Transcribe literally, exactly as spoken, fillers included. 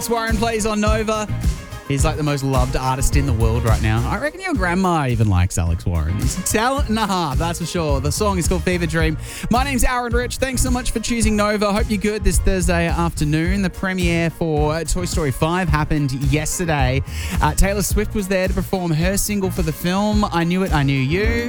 Warren plays on Nova. He's like the most loved artist in the world right now. I reckon your grandma even likes Alex Warren. He's a talent and a half, that's for sure. The song is called Fever Dream. My name's Aaron Rich. Thanks so much for choosing Nova. Hope you're good this Thursday afternoon. The premiere for Toy Story five happened yesterday. Uh, Taylor Swift was there to perform her single for the film, I Knew It, I Knew You.